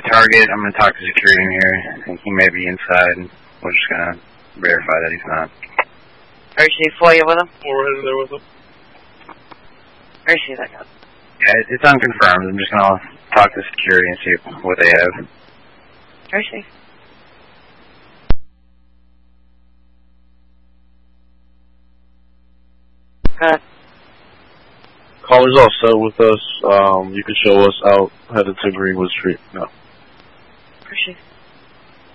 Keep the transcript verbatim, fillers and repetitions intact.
target. I'm going to talk to security in here. I think he may be inside. We're just going to verify that he's not. R C four, you with him? We're headed there with him. R C that guy. Yeah, it's unconfirmed. I'm just going to talk to security and see what they have. R C. Good. Caller's all set with us. Um, you can show us out, headed to Greenwood Street. No. Appreciate it.